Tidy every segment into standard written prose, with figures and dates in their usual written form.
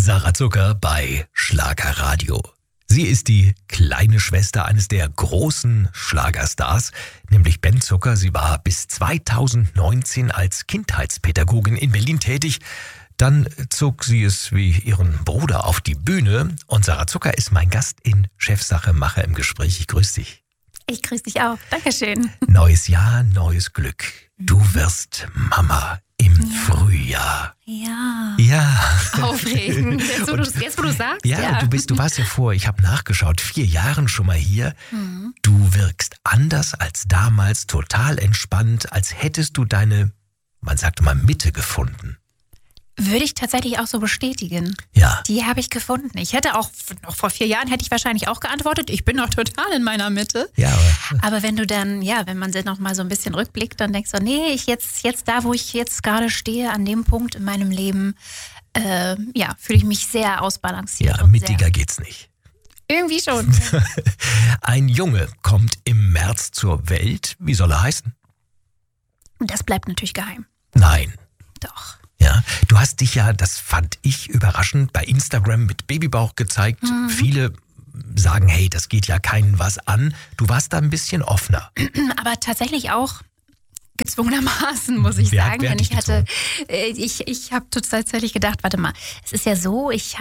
Sarah Zucker bei Schlagerradio. Sie ist die kleine Schwester eines der großen Schlagerstars, nämlich Ben Zucker. Sie war bis 2019 als Kindheitspädagogin in Berlin tätig. Dann zog sie es wie ihren Bruder auf die Bühne. Und Sarah Zucker ist mein Gast in Chefsache Mache im Gespräch. Ich grüße dich. Ich grüße dich auch. Dankeschön. Neues Jahr, neues Glück. Du wirst Mama im Frühjahr. Ja. Ja. Aufregend. Jetzt, wo du sagst. Ja, du warst ja ich habe nachgeschaut, 4 Jahren schon mal hier. Du wirkst anders als damals, total entspannt, als hättest du deine, man sagte mal, Mitte gefunden. Würde ich tatsächlich auch so bestätigen. Ja. Die habe ich gefunden. Ich hätte auch, noch vor 4 Jahren hätte ich wahrscheinlich auch geantwortet, ich bin noch total in meiner Mitte. Ja. Aber wenn du dann, wenn man noch mal so ein bisschen rückblickt, dann denkst du, nee, jetzt da, wo ich jetzt gerade stehe, an dem Punkt in meinem Leben, fühle ich mich sehr ausbalanciert. Ja, mittiger geht's nicht. Irgendwie schon. Ein Junge kommt im März zur Welt. Wie soll er heißen? Und das bleibt natürlich geheim. Nein. Doch. Ja, du hast dich ja, das fand ich überraschend, bei Instagram mit Babybauch gezeigt. Viele sagen, hey, das geht ja keinen was an. Du warst da ein bisschen offener. Aber tatsächlich auch gezwungenermaßen, muss ich sagen. Denn ich habe tatsächlich gedacht, warte mal, es ist ja so, ich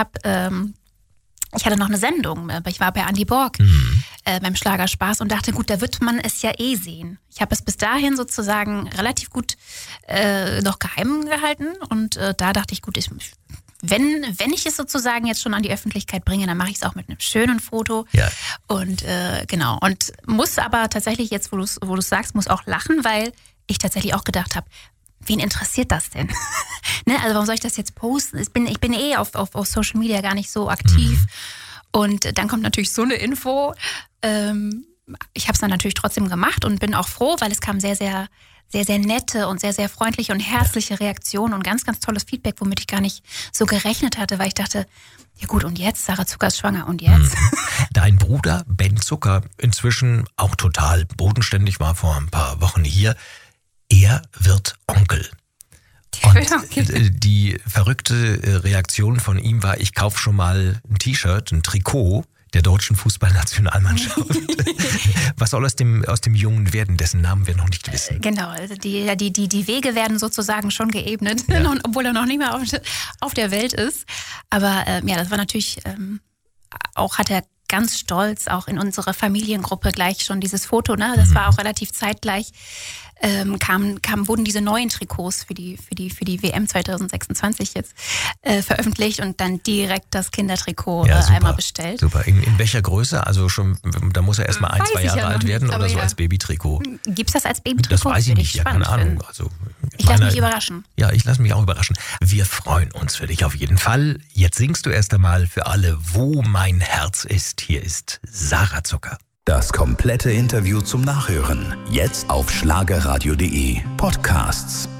hatte noch eine Sendung, ich war bei Andy Borg beim Schlagerspaß und dachte, gut, da wird man es ja eh sehen. Ich habe es bis dahin sozusagen relativ gut noch geheim gehalten und da dachte ich, gut, wenn ich es sozusagen jetzt schon an die Öffentlichkeit bringe, dann mache ich es auch mit einem schönen Foto. Ja. Und genau. Und muss aber tatsächlich jetzt, wo du es sagst, muss auch lachen, weil ich tatsächlich auch gedacht habe, wen interessiert das denn? Ne? Also warum soll ich das jetzt posten? Ich bin eh auf Social Media gar nicht so aktiv. Und dann kommt natürlich so eine Info. Ich habe es dann natürlich trotzdem gemacht und bin auch froh, weil es kam sehr, sehr, sehr, sehr nette und sehr, sehr freundliche und herzliche Reaktionen und ganz, ganz tolles Feedback, womit ich gar nicht so gerechnet hatte, weil ich dachte, ja gut, und jetzt? Sarah Zucker ist schwanger, und jetzt? Dein Bruder Ben Zucker, inzwischen auch total bodenständig, war vor ein paar Wochen hier. Er wird Onkel. Und die verrückte Reaktion von ihm war, ich kaufe schon mal ein T-Shirt, ein Trikot der deutschen Fußballnationalmannschaft. Was soll aus dem Jungen werden, dessen Namen wir noch nicht wissen? Genau, also die Wege werden sozusagen schon geebnet, obwohl er noch nicht mehr auf der Welt ist. Aber das war natürlich, auch hat er ganz stolz auch in unsere Familiengruppe gleich schon dieses Foto, ne? Das war auch relativ zeitgleich. Wurden diese neuen Trikots für die WM 2026 jetzt veröffentlicht und dann direkt das Kindertrikot einmal bestellt. Super. In welcher Größe? Also schon, da muss er erstmal 1-2 Jahre alt werden oder so als Babytrikot? Gibt's das als Babytrikot? Das weiß ich nicht, keine Ahnung. Also, ich lasse mich überraschen. Ja, ich lasse mich auch überraschen. Wir freuen uns für dich auf jeden Fall. Jetzt singst du erst einmal für alle, wo mein Herz ist. Hier ist Sarah Zucker. Das komplette Interview zum Nachhören. Jetzt auf schlagerradio.de Podcasts.